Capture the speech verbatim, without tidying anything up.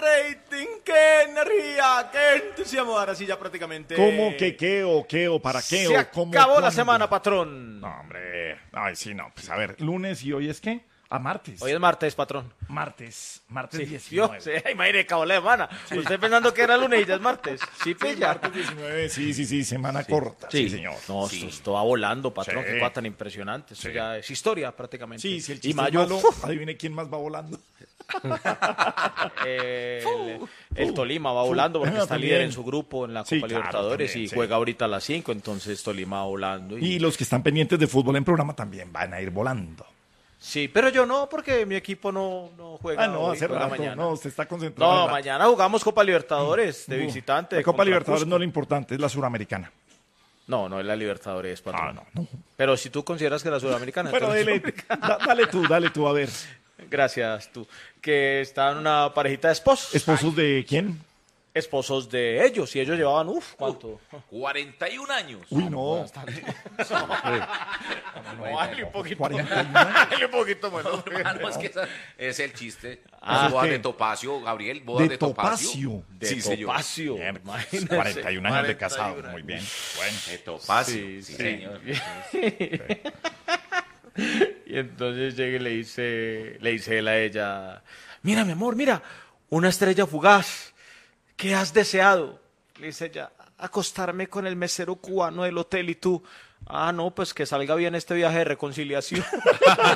rating, qué energía, qué entusiasmo. Ahora sí ya prácticamente... ¿Cómo, qué, qué, o qué, o para qué, Se o cómo? acabó la cuándo? semana, patrón. No, hombre. Ay, sí, no. Pues a ver, lunes y hoy es qué? A martes. Hoy es martes, patrón. Martes. Martes Sí, diecinueve. yo, sí, imagínate, acabó la semana. Usted pensando que era lunes y ya es martes. Sí, Sí, pilla. martes diecinueve. Sí, sí, sí. Semana corta. Sí, señor. No, Sí. esto, esto va volando, patrón. Sí. Qué cosa tan impresionante. Esto Sí. ya es historia prácticamente. Sí, si el y chiste mayo, es malo, ¡uf! adivine quién más va volando. Eh, el, el Tolima va volando porque está También. líder en su grupo en la Copa Sí, claro, Libertadores también, y sí. juega ahorita a las cinco, entonces Tolima va volando. Y... Y los que están pendientes de fútbol en programa también van a ir volando. Sí, pero yo no, porque mi equipo no, no juega Ah, no, hoy, hace juega rato. mañana. No, usted está concentrado. No, en la- mañana jugamos Copa Libertadores de Uh, visitante. La Copa contra Libertadores Cusco. no es lo importante, es la suramericana. No, no es la Libertadores, patrón. Ah, no, no. Pero si tú consideras que la Sudamericana... Bueno, entonces- dale, da- dale tú, dale tú, a ver. Gracias, tú. Que están una parejita de esposos. ¿Esposos de quién? Esposos de ellos. Y ellos llevaban, uff, ¿cuánto? cuarenta y un años. Uy, no. No, dale un poquito. cuarenta y uno. Dale un poquito, bueno. Hermano, es que esa- es el chiste. Ah, bodas ¿qué? de Topacio, Gabriel, bodas de, De Topacio. Topacio. De Sí, señor. Topacio. Bien, pues, Imagínese. cuarenta y un años de cuarenta y casado. uno Muy bien. Bueno. De Topacio, Sí, sí, sí. señor. Y entonces llega y le dice, le dice él a ella, mira, mi amor, mira, una estrella fugaz. ¿Qué has deseado? Le dice ella, acostarme con el mesero cubano del hotel. Y tú, ah, no, pues que salga bien este viaje de reconciliación.